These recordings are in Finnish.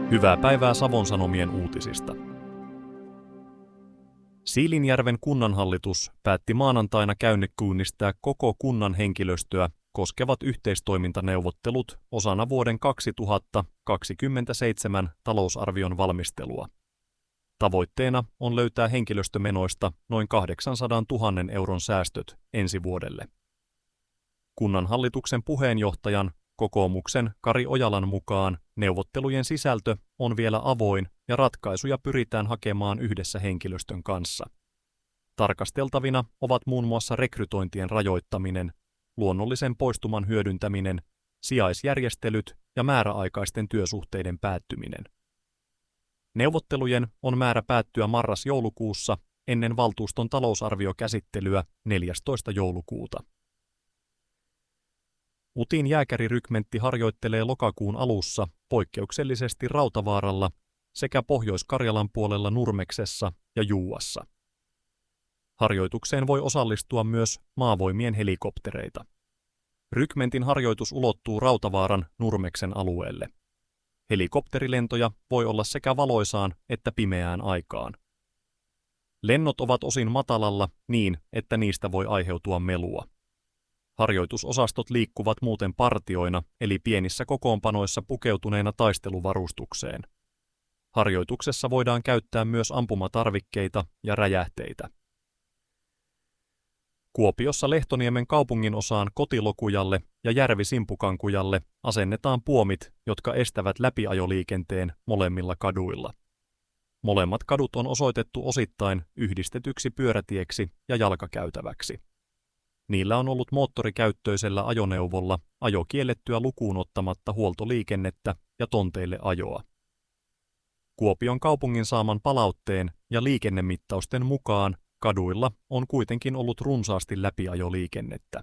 Hyvää päivää Savon Sanomien uutisista. Siilinjärven kunnanhallitus päätti maanantaina käynnistää koko kunnan henkilöstöä koskevat yhteistoimintaneuvottelut osana vuoden 2027 talousarvion valmistelua. Tavoitteena on löytää henkilöstömenoista noin 800 000 euron säästöt ensi vuodelle. Kunnanhallituksen puheenjohtajan, kokoomuksen Kari Ojalan mukaan neuvottelujen sisältö on vielä avoin ja ratkaisuja pyritään hakemaan yhdessä henkilöstön kanssa. Tarkasteltavina ovat muun muassa rekrytointien rajoittaminen, luonnollisen poistuman hyödyntäminen, sijaisjärjestelyt ja määräaikaisten työsuhteiden päättyminen. Neuvottelujen on määrä päättyä marras-joulukuussa ennen valtuuston talousarviokäsittelyä 14. joulukuuta. UTin jääkärirykmentti harjoittelee lokakuun alussa poikkeuksellisesti Rautavaaralla sekä Pohjois-Karjalan puolella Nurmeksessa ja Juuassa. Harjoitukseen voi osallistua myös maavoimien helikoptereita. Rykmentin harjoitus ulottuu Rautavaaran Nurmeksen alueelle. Helikopterilentoja voi olla sekä valoisaan että pimeään aikaan. Lennot ovat osin matalalla niin, että niistä voi aiheutua melua. Harjoitusosastot liikkuvat muuten partioina eli pienissä kokoonpanoissa pukeutuneena taisteluvarustukseen. Harjoituksessa voidaan käyttää myös ampumatarvikkeita ja räjähteitä. Kuopiossa Lehtoniemen kaupunginosaan Kotilokujalle ja Järvi-Simpukankujalle asennetaan puomit, jotka estävät läpiajoliikenteen molemmilla kaduilla. Molemmat kadut on osoitettu osittain yhdistetyksi pyörätieksi ja jalkakäytäväksi. Niillä on ollut moottorikäyttöisellä ajoneuvolla ajo kiellettyä lukuun ottamatta huoltoliikennettä ja tonteille ajoa. Kuopion kaupungin saaman palautteen ja liikennemittausten mukaan kaduilla on kuitenkin ollut runsaasti läpiajoliikennettä.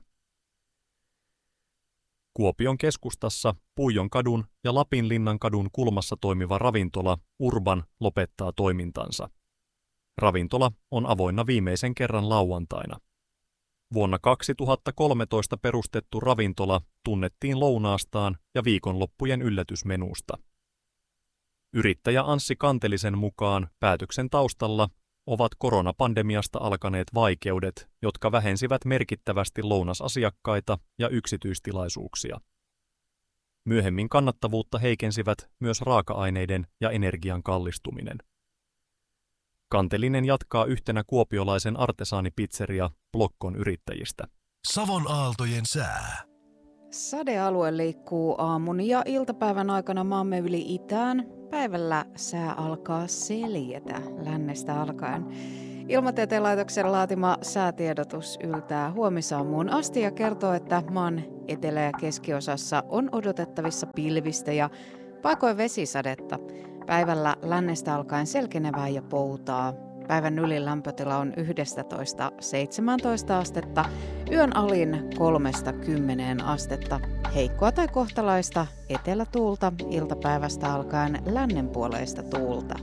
Kuopion keskustassa Puijon kadun ja Lapinlinnan kadun kulmassa toimiva ravintola Urban lopettaa toimintansa. Ravintola on avoinna viimeisen kerran lauantaina. Vuonna 2013 perustettu ravintola tunnettiin lounaastaan ja viikonloppujen yllätysmenusta. Yrittäjä Anssi Kantelisen mukaan päätöksen taustalla ovat koronapandemiasta alkaneet vaikeudet, jotka vähensivät merkittävästi lounasasiakkaita ja yksityistilaisuuksia. Myöhemmin kannattavuutta heikensivät myös raaka-aineiden ja energian kallistuminen. Kantelinen jatkaa yhtenä kuopiolaisen artesaanipizzeria Blokkon yrittäjistä. Savon aaltojen sää. Sadealue liikkuu aamun ja iltapäivän aikana maamme yli itään. Päivällä sää alkaa seljetä lännestä alkaen. Ilmatieteen laitoksen laatima säätiedotus yltää huomisaamuun asti ja kertoo, että maan etelä- ja keskiosassa on odotettavissa pilvistä ja paikoin vesisadetta. Päivällä lännestä alkaen selkenevää ja poutaa. Päivän ylin lämpötila on 11–17 astetta, yön alin 3–10 astetta. Heikkoa tai kohtalaista etelätuulta, iltapäivästä alkaen lännenpuoleista tuulta.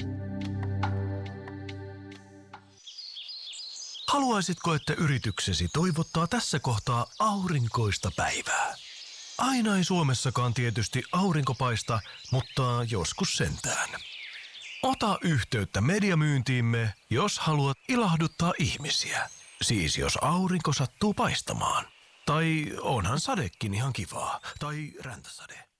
Haluaisitko, että yrityksesi toivottaa tässä kohtaa aurinkoista päivää? Aina ei Suomessakaan tietysti aurinko paista, mutta joskus sentään. Ota yhteyttä mediamyyntiimme, jos haluat ilahduttaa ihmisiä. Siis jos aurinko sattuu paistamaan. Tai onhan sadekin ihan kivaa. Tai räntäsade.